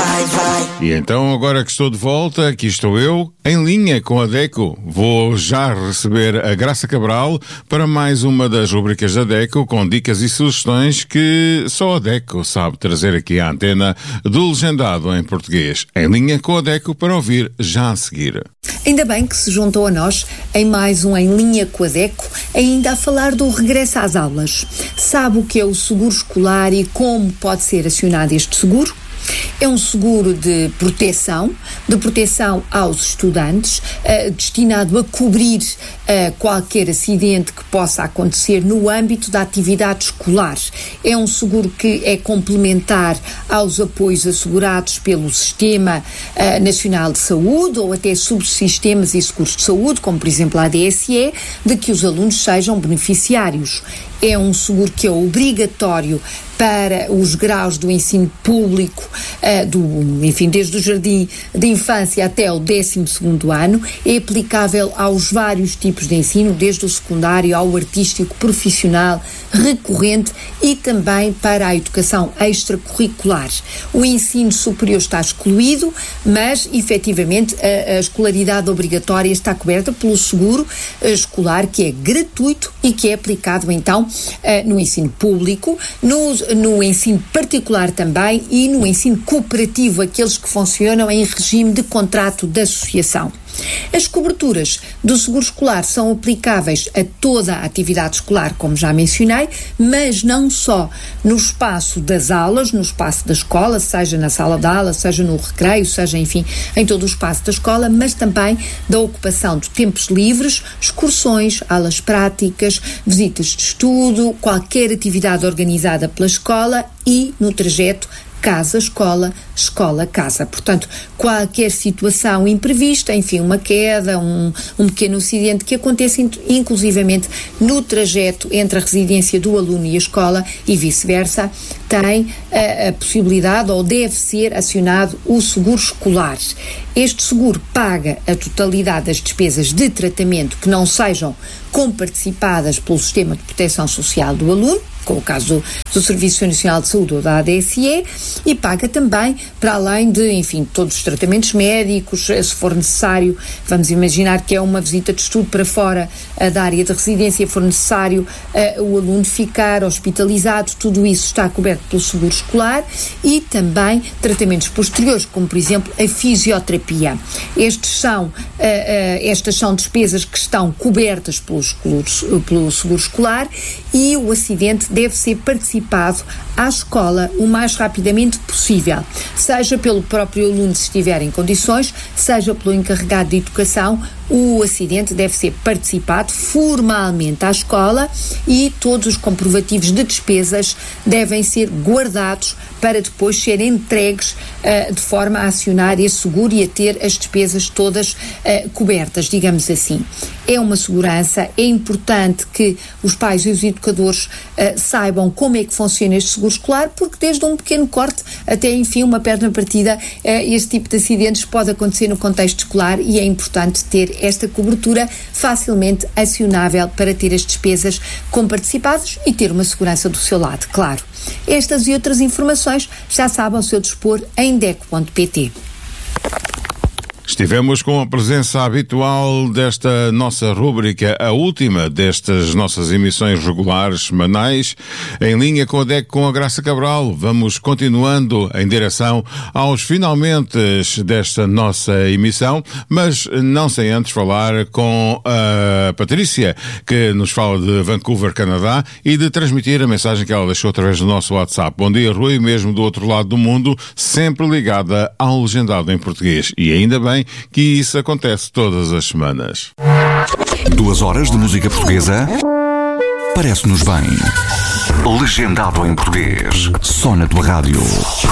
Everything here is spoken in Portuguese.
E então, agora que estou de volta, aqui estou eu, em linha com a DECO. Vou já receber a Graça Cabral para mais uma das rubricas da DECO, com dicas e sugestões que só a DECO sabe trazer aqui à antena do Legendado em Português. Em linha com a DECO para ouvir já a seguir. Ainda bem que se juntou a nós em mais um Em Linha com a DECO, ainda a falar do regresso às aulas. Sabe o que é o seguro escolar e como pode ser acionado este seguro? É um seguro de proteção aos estudantes, destinado a cobrir qualquer acidente que possa acontecer no âmbito da atividade escolar. É um seguro que é complementar aos apoios assegurados pelo Sistema Nacional de Saúde ou até subsistemas e seguros de saúde, como por exemplo a ADSE, de que os alunos sejam beneficiários. É um seguro que é obrigatório para os graus do ensino público, desde o jardim de infância até o 12º ano, é aplicável aos vários tipos de ensino, desde o secundário ao artístico, profissional, recorrente e também para a educação extracurricular. O ensino superior está excluído, mas efetivamente a escolaridade obrigatória está coberta pelo seguro escolar, que é gratuito e que é aplicado então no ensino público, no ensino particular também e no ensino cooperativo, aqueles que funcionam em regime de contrato de associação. As coberturas do seguro escolar são aplicáveis a toda a atividade escolar, como já mencionei, mas não só no espaço das aulas, no espaço da escola, seja na sala de aula, seja no recreio, seja, enfim, em todo o espaço da escola, mas também da ocupação de tempos livres, excursões, aulas práticas, visitas de estudo, qualquer atividade organizada pela escola e no trajeto casa-escola, escola-casa. Portanto, qualquer situação imprevista, enfim, uma queda, um pequeno acidente que aconteça inclusivamente no trajeto entre a residência do aluno e a escola e vice-versa, tem a possibilidade ou deve ser acionado o seguro escolar. Este seguro paga a totalidade das despesas de tratamento que não sejam comparticipadas pelo Sistema de Proteção Social do aluno, como o caso do Serviço Nacional de Saúde ou da ADSE, e paga também, para além de, enfim, todos os tratamentos médicos, se for necessário, vamos imaginar que é uma visita de estudo para fora da área de residência, for necessário o aluno ficar hospitalizado, tudo isso está coberto pelo seguro escolar, e também tratamentos posteriores, como por exemplo a fisioterapia. Estas são despesas que estão cobertas pelo seguro escolar, e o acidente deve ser participado à escola o mais rapidamente possível, seja pelo próprio aluno se estiver em condições, seja pelo encarregado de educação. O acidente deve ser participado formalmente à escola e todos os comprovativos de despesas devem ser guardados para depois serem entregues de forma a acionar esse seguro e a ter as despesas todas cobertas, digamos assim. É uma segurança, é importante que os pais e os educadores saibam como é que funciona este seguro escolar, porque desde um pequeno corte até, enfim, uma perna partida, este tipo de acidentes pode acontecer no contexto escolar e é importante ter esta cobertura facilmente acionável para ter as despesas comparticipadas e ter uma segurança do seu lado, claro. Estas e outras informações já sabe ao seu dispor em DECO.pt. Estivemos com a presença habitual desta nossa rúbrica, a última destas nossas emissões regulares semanais, em linha com a DECO com a Graça Cabral. Vamos continuando em direção aos finalmente desta nossa emissão, mas não sem antes falar com a Patrícia, que nos fala de Vancouver, Canadá, e de transmitir a mensagem que ela deixou através do nosso WhatsApp. Bom dia, Rui, mesmo do outro lado do mundo, sempre ligada ao Legendado em Português. E ainda bem que isso acontece todas as semanas. 2 horas de música portuguesa? Parece-nos bem. Legendado em Português. Só na tua rádio.